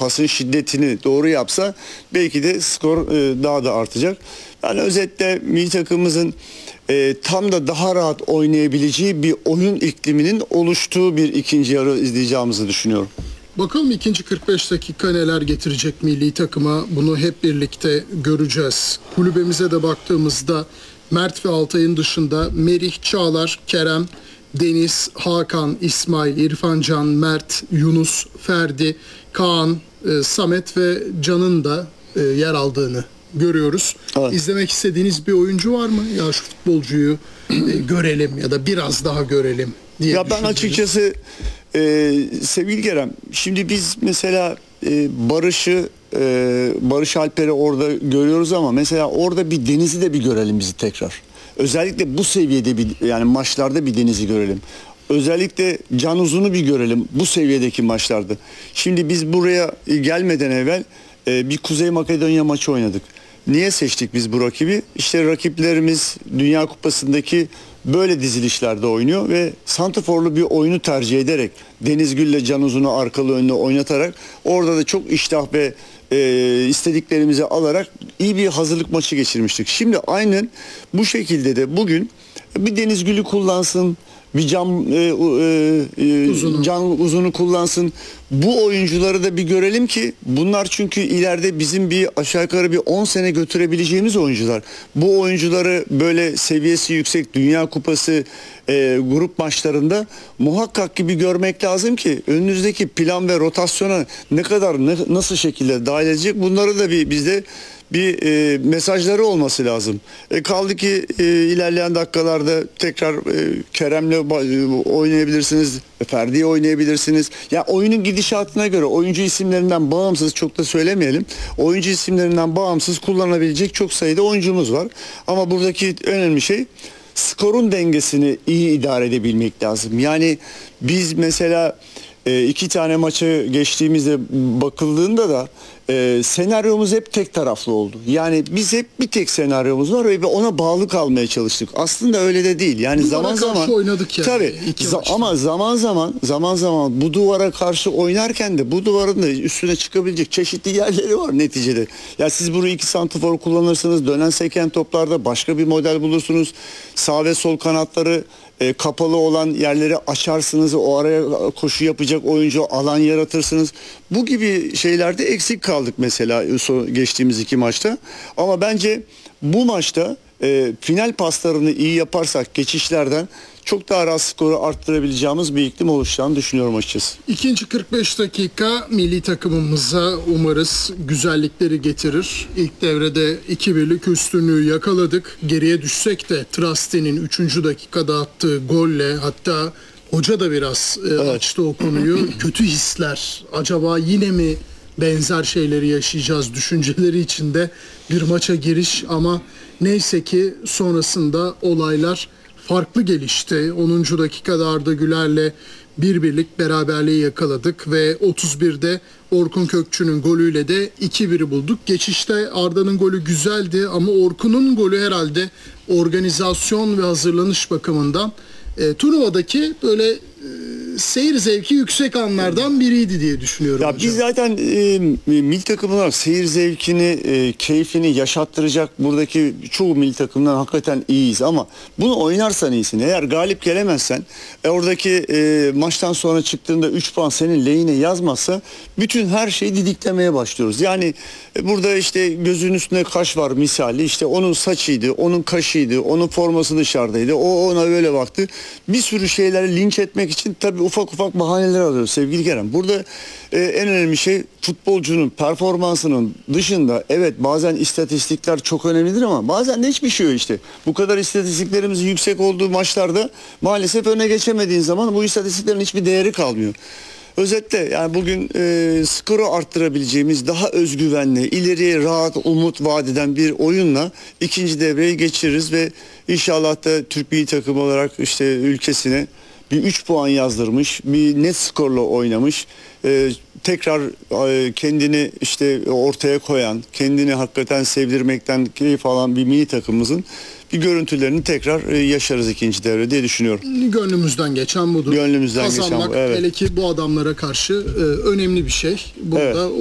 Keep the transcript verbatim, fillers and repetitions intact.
pasın şiddetini doğru yapsa belki de skor e, daha da artacak. Yani özetle milli takımımızın e, tam da daha rahat oynayabileceği bir oyun ikliminin oluştuğu bir ikinci yarı izleyeceğimizi düşünüyorum. Bakalım ikinci kırk beş dakika neler getirecek milli takıma, bunu hep birlikte göreceğiz. Kulübemize de baktığımızda Mert ve Altay'ın dışında Merih, Çağlar, Kerem, Deniz, Hakan, İsmail, İrfan Can, Mert, Yunus, Ferdi, Kaan, e, Samet ve Can'ın da e, yer aldığını görüyoruz. Evet. İzlemek istediğiniz bir oyuncu var mı? Ya şu futbolcuyu e, görelim ya da biraz daha görelim diye. Ya ben açıkçası e, sevgili Kerem, şimdi biz mesela e, Barış'ı e, Barış Alper'i orada görüyoruz ama mesela orada bir Deniz'i de bir görelim bizi tekrar. Özellikle bu seviyede bir, yani maçlarda bir Deniz'i görelim. Özellikle Can Uzun'u bir görelim bu seviyedeki maçlarda. Şimdi biz buraya gelmeden evvel e, bir Kuzey Makedonya maçı oynadık. Niye seçtik biz bu rakibi? İşte rakiplerimiz Dünya Kupası'ndaki böyle dizilişlerde oynuyor ve santraforlu bir oyunu tercih ederek Deniz Gül'le Can Uzun'u arkalı önlü oynatarak orada da çok iştah ve e, istediklerimizi alarak iyi bir hazırlık maçı geçirmiştik. Şimdi aynen bu şekilde de bugün bir Deniz Gül'ü kullansın, bir Can, e, e, Uzunu. Can Uzun'u kullansın. Bu oyuncuları da bir görelim ki bunlar çünkü ileride bizim bir aşağı yukarı bir on sene götürebileceğimiz oyuncular. Bu oyuncuları böyle seviyesi yüksek Dünya Kupası e, grup maçlarında muhakkak gibi görmek lazım ki önünüzdeki plan ve rotasyona ne kadar ne, nasıl şekilde dahil edecek bunları da bir bizde bir e, mesajları olması lazım. E, kaldı ki e, ilerleyen dakikalarda tekrar e, Kerem'le e, oynayabilirsiniz, Ferdi'ye oynayabilirsiniz. Ya yani oyunun gidişatına göre oyuncu isimlerinden bağımsız, çok da söylemeyelim, oyuncu isimlerinden bağımsız kullanabilecek çok sayıda oyuncumuz var. Ama buradaki önemli şey skorun dengesini iyi idare edebilmek lazım. Yani biz mesela e, iki tane maçı geçtiğimizde bakıldığında da e, senaryomuz hep tek taraflı oldu. Yani biz hep bir tek senaryomuz var ve ona bağlı kalmaya çalıştık. Aslında öyle de değil. Yani duvara zaman zaman oynadık yani. Tabii. Za- ama zaman zaman zaman zaman bu duvara karşı oynarken de bu duvarın da üstüne çıkabilecek çeşitli yerleri var neticede. Ya siz burayı iki santrafor kullanırsınız. Dönen seken toplarda başka bir model bulursunuz. Sağ ve sol kanatları E, kapalı olan yerleri açarsınız, o araya koşu yapacak oyuncu alan yaratırsınız. Bu gibi şeylerde eksik kaldık mesela geçtiğimiz iki maçta. Ama bence bu maçta e, final paslarını iyi yaparsak geçişlerden çok daha rahat skoru arttırabileceğimiz bir iklim oluşacağını düşünüyorum açıkçası. İkinci kırk beş dakika milli takımımıza umarız güzellikleri getirir. İlk devrede iki birlik üstünlüğü yakaladık. Geriye düşsek de Truste'nin üçüncü dakikada attığı golle, hatta hoca da biraz e, evet. açtı o konuyu. Kötü hisler. Acaba yine mi benzer şeyleri yaşayacağız düşünceleri içinde bir maça giriş, ama neyse ki sonrasında olaylar farklı gelişti. onuncu dakikada Arda Güler'le bir birlik beraberliği yakaladık ve otuz birde Orkun Kökçü'nün golüyle de iki biri bulduk. Geçişte Arda'nın golü güzeldi ama Orkun'un golü herhalde organizasyon ve hazırlanış bakımından e, turnuvadaki böyle e, seyir zevki yüksek anlardan biriydi diye düşünüyorum ya hocam. Biz zaten e, milli takım olarak seyir zevkini, e, keyfini yaşattıracak buradaki çoğu milli takımdan hakikaten iyiyiz ama bunu oynarsan iyisin. Eğer galip gelemezsen e, oradaki e, maçtan sonra çıktığında üç puan senin lehine yazmazsa bütün her şeyi didiklemeye başlıyoruz. Yani e, burada işte gözün üstünde kaş var misali, işte onun saçıydı, onun kaşıydı, onun forması dışarıdaydı, o ona öyle baktı. Bir sürü şeyleri linç etmek için tabii ufak ufak bahaneler alıyoruz sevgili Kerem. Burada e, en önemli şey futbolcunun performansının dışında, evet bazen istatistikler çok önemlidir ama bazen de hiçbir şey yok işte. Bu kadar istatistiklerimiz yüksek olduğu maçlarda maalesef öne geçemediğin zaman bu istatistiklerin hiçbir değeri kalmıyor. Özetle yani bugün e, skoru arttırabileceğimiz daha özgüvenli, ileriye rahat umut vaat eden bir oyunla ikinci devreyi geçiririz ve inşallah da Türk milli takım olarak işte ülkesine bir üç puan yazdırmış, bir net skorla oynamış, e, tekrar e, kendini işte ortaya koyan, kendini hakikaten sevdirmekten keyif alan bir milli takımımızın bir görüntülerini tekrar e, yaşarız ikinci devre diye düşünüyorum. Gönlümüzden geçen budur. Gönlümüzden Kazanmak, geçen bu. Evet. Hele ki bu adamlara karşı e, önemli bir şey. Burada evet.